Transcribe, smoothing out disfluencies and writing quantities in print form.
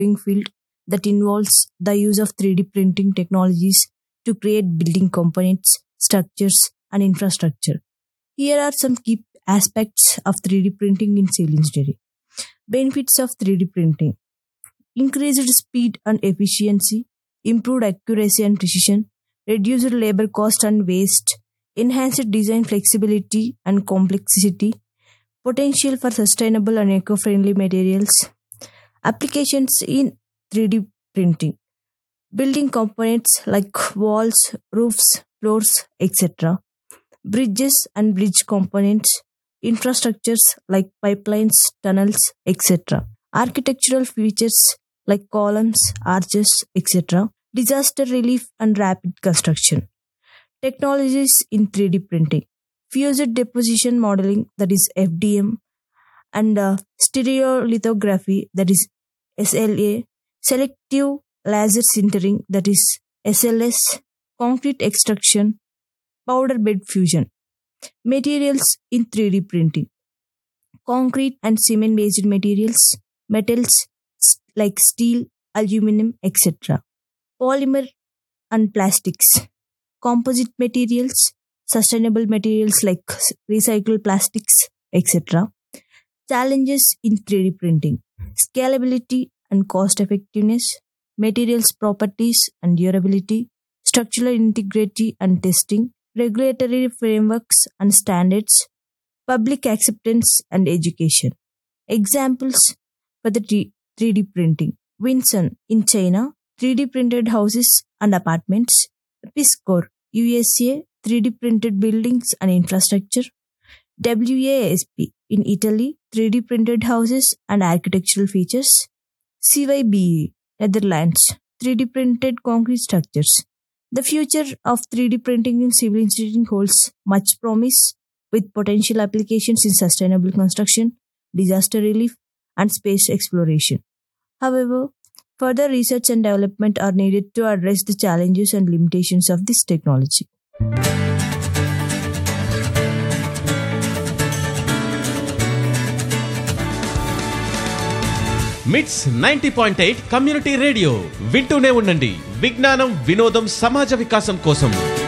growing field that involves the use of 3D printing technologies to create building components, structures, and infrastructure. Here are some key aspects of 3D printing in civil engineering. Benefits of 3D printing: increased speed and efficiency, improved accuracy and precision, reduced labor cost and waste, enhanced design flexibility and complexity, potential for sustainable and eco-friendly materials. Applications in 3D printing: building components like walls, roofs, floors, etc. Bridges and bridge components, infrastructures like pipelines, tunnels, etc. Architectural features like columns, arches, etc. Disaster relief and rapid construction. Technologies in 3D printing: fused deposition modeling, that is FDM, and stereolithography, that is SLA, selective laser sintering, that is SLS, concrete extrusion, powder bed fusion. Materials in 3D printing: concrete and cement based materials, metals like steel, aluminum, etc. Polymer and plastics, composite materials, sustainable materials like recycled plastics, etc. Challenges in 3D printing: scalability and cost effectiveness, materials properties and durability, structural integrity and testing, regulatory frameworks and standards, public acceptance and education. Examples for the 3D printing: Winson in China, 3D printed houses and apartments; Piscor, USA, 3D printed buildings and infrastructure; WASP in Italy, 3D printed houses and architectural features; CYBE, Netherlands, 3D printed concrete structures. The future of 3D printing in civil engineering holds much promise, with potential applications in sustainable construction, disaster relief, and space exploration. However, further research and development are needed to address the challenges and limitations of this technology. మిట్స్ 90.8 community radio వింటూనే ఉండండి. విజ్ఞానం, వినోదం, సమాజ వికాసం కోసం.